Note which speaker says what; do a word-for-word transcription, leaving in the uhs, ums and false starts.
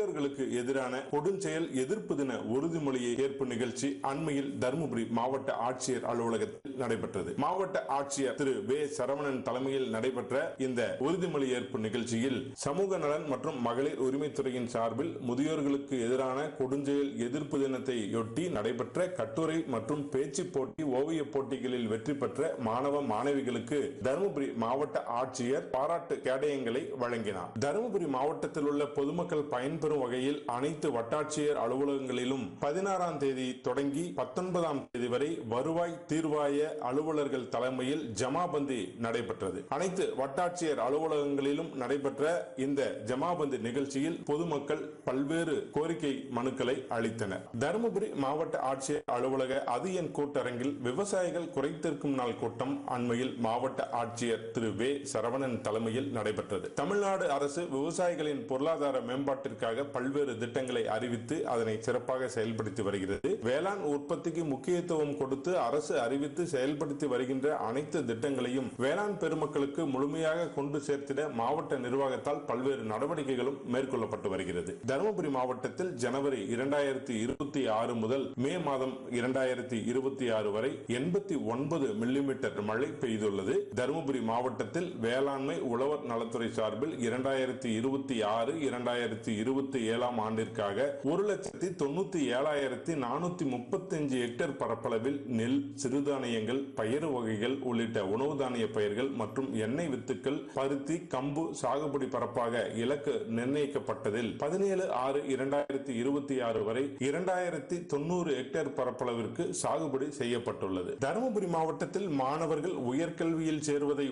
Speaker 1: முதியோர்களுக்கு எதிரான கொடுஞ்செயல் எதிர்ப்பு தின உறுதிமொழியை ஏற்பு நிகழ்ச்சி அண்மையில் தருமபுரி மாவட்ட ஆட்சியர் அலுவலகத்தில் நடைபெற்றது. மாவட்ட ஆட்சியர் திரு வே சரவணன் தலைமையில் நடைபெற்ற இந்த உறுதிமொழி ஏற்பு நிகழ்ச்சியில் சமூக நலன் மற்றும் மகளிர் உரிமைத்துறையின் சார்பில் முதியோர்களுக்கு எதிரான கொடுஞ்செயல் எதிர்ப்பு தினத்தையொட்டி நடைபெற்ற கட்டுரை மற்றும் பேச்சு போட்டி, ஓவிய போட்டிகளில் வெற்றி பெற்ற மாணவ மாணவிகளுக்கு தருமபுரி மாவட்ட ஆட்சியர் பாராட்டு கேடயங்களை வழங்கினார். தருமபுரி மாவட்டத்தில் உள்ள பொதுமக்கள் பயன்பெறும் வகையில் அனைத்து வட்டாட்சியர் அலுவலகங்களிலும் பதினாறாம் தேதி தொடங்கி பத்தொன்பதாம் தேதி வரை வருவாய் தீர்வாய அலுவலர்கள் தலைமையில் ஜமாபந்தி நடைபெற்றது. அனைத்து வட்டாட்சியர் அலுவலகங்களிலும் நடைபெற்ற இந்த ஜமாபந்தி நிகழ்ச்சியில் பொதுமக்கள் பல்வேறு கோரிக்கை மனுக்களை அளித்தனர். தருமபுரி மாவட்ட ஆட்சியர் அலுவலக அதியன் கூட்டரங்கில் விவசாயிகள் குறைத்திருக்கும் நாள் கூட்டம் அண்மையில் மாவட்ட ஆட்சியர் திரு வே சரவணன் தலைமையில் நடைபெற்றது. தமிழ்நாடு அரசு விவசாயிகளின் பொருளாதார மேம்பாட்டிற்காக பல்வேறு திட்டங்களை அறிவித்து அதனை சிறப்பாக செயல்படுத்தி வருகிறது. வேளாண் உற்பத்திக்கு முக்கியத்துவம் கொடுத்து அரசு அறிவித்து செயல்படுத்தி வருகின்ற அனைத்து திட்டங்களையும் வேளாண் பெருமக்களுக்கு முழுமையாக கொண்டு சேர்த்திட மாவட்ட நிர்வாகத்தால் பல்வேறு நடவடிக்கைகளும் மேற்கொள்ளப்பட்டு வருகிறது. தருமபுரி மாவட்டத்தில் ஜனவரி இரண்டாயிரத்தி இருபத்தி ஆறு முதல் மே மாதம் இரண்டாயிரத்தி இருபத்தி ஆறு வரை எண்பத்தி ஒன்பது மில்லிமீட்டர் மழை பெய்துள்ளது. தருமபுரி மாவட்டத்தில் வேளாண்மை உழவர் நலத்துறை சார்பில் இரண்டாயிரத்தி இருபத்தி ஆறு இரண்டாயிரத்தி இருபத்தி ஏழாம் ஆண்டிற்காக ஒரு லட்சத்தி தொண்ணூத்தி ஏழாயிரத்தி நானூத்தி முப்பத்தி அஞ்சு ஹெக்டேர் பரப்பளவில் நெல், சிறுதானியங்கள், பயறு வகைகள் உள்ளிட்ட உணவு தானிய பயிர்கள் மற்றும் எண்ணெய் வித்துக்கள், பருத்தி, கம்பு சாகுபடி பரப்பாக இலக்கு நிர்ணயிக்கப்பட்டதில் பதினேழு ஆறு இரண்டாயிரத்தி இருபத்தி ஆறு வரை இரண்டாயிரத்தி தொண்ணூறு ஹெக்டேர் பரப்பளவிற்கு சாகுபடி செய்யப்பட்டுள்ளது. தருமபுரி மாவட்டத்தில் மாணவர்கள் உயர்கல்வியில் சேருவதை